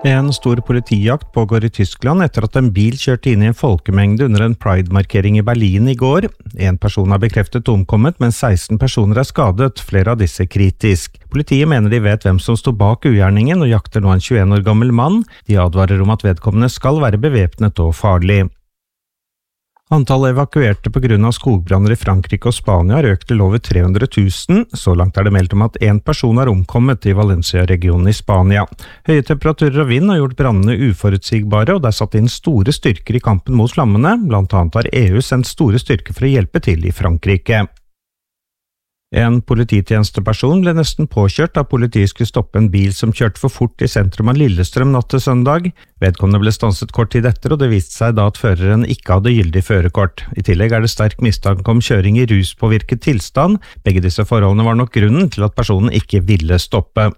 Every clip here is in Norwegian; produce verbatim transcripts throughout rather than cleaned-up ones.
En stor politijakt pågår i Tyskland etter at en bil kjørte inn i en folkemengde under en Pride-markering i Berlin i går. En person er bekreftet omkommet, mens seksten personer er skadet, flere av disse kritisk. Politiet mener de vet hvem som sto bak ugjerningen og jakter nå en tjueen år gammel mann. De advarer om at vedkommende skal være bevæpnet og farlig. Antallet evakuerte på grunn av skogbranner i Frankrike og Spania har økt til over tre hundre tusen. Så langt er det meldt om at en person er omkommet i Valencia-regionen i Spania. Høye temperaturer og vind har gjort brannene uforutsigbare, og det er satt inn store styrker i kampen mot flammene. Blant annet har E U sendt store styrker for å hjelpe til i Frankrike. En polititjenesteperson ble nesten påkjørt da politiet skulle stoppe en bil som kjørte for fort i sentrum av Lillestrøm natt til søndag. Vedkommende ble stanset kort tid etter, og det viste seg da at føreren ikke hadde gyldig førerkort. I tillegg er det sterk mistanke om kjøring i ruspåvirket tilstand. Begge disse forholdene var nok grunnen til at personen ikke ville stoppe.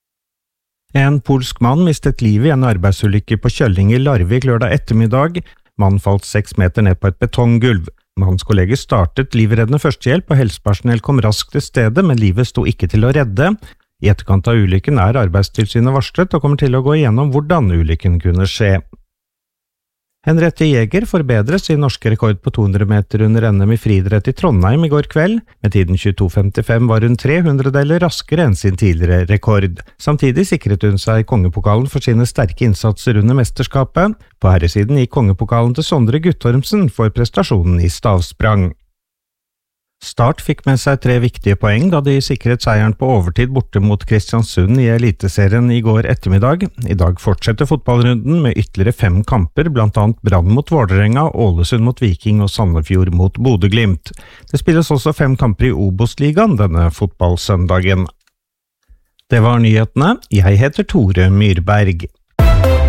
En polsk mann mistet livet i en arbeidsulykke på Kjølling i Larvik lørdag ettermiddag. Mannen falt seks meter ned på et betonggulv. Mannens kolleger startet livreddende førstehjelp, og helsepersonell kom raskt til stedet, men livet sto ikke til å redde. I etterkant av ulykken er Arbeidstilsynet varslet og kommer til å gå igjennom hvordan ulykken kunne skje. Henriette Jæger forbedret sin norske rekord på to hundre meter under N M i friidrett i Trondheim i går kveld. Med tiden tjueto femtifem var hun tre hundredeler raskere enn sin tidligere rekord. Samtidig sikret hun seg kongepokalen for sine sterke innsatser under mesterskapet. På herresiden gikk kongepokalen til Sondre Guttormsen for prestasjonen i stavsprang. Start fikk med seg tre viktige poeng da de sikret seieren på overtid borte mot Kristiansund i Eliteserien i går ettermiddag. I dag fortsetter fotballrunden med ytterligere fem kamper, blant annet Brann mot Vålerenga, Ålesund mot Viking og Sandefjord mot Bodø/Glimt. Det spilles også fem kamper i Obos-ligaen denne fotballsøndagen. Det var nyhetene. Jeg heter Tore Myrberg.